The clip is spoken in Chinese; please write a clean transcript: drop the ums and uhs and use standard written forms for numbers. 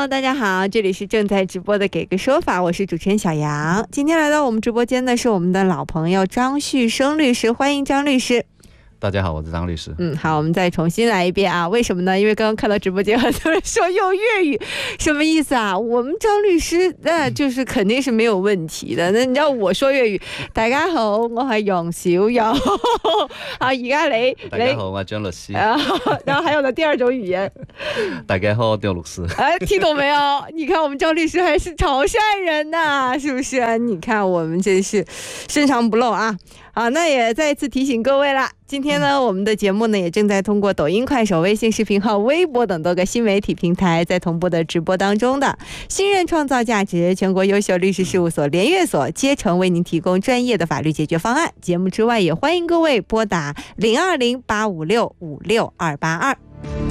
Hello， 大家好，这里是正在直播的给个说法，我是主持人小杨。今天来到我们直播间的是我们的老朋友张旭升律师，欢迎张律师。 大家好，我是张律师。 好，我们再重新来一遍啊！为什么呢？因为刚刚看到直播间很多人说用粤语，什么意思啊？我们张律师那就是肯定是没有问题的。那你让我说粤语，大家好，我係楊小友。好，而家你， 大家好，我係張律師。 然後還有呢第二種語言， 大家好，我係律師。 哎，聽懂沒有？你看我們張律師還是潮汕人呐，是不是？你看我們真是深藏不露啊！好，那也再一次提醒各位啦，今天呢，我们的节目呢也正在通过抖音、快手、微信视频号、微博等多个新媒体平台在同步的直播当中的。新人创造价值，全国优秀律师事务所、联悦所竭诚为您提供专业的法律解决方案。节目之外，也欢迎各位拨打020-856-56282。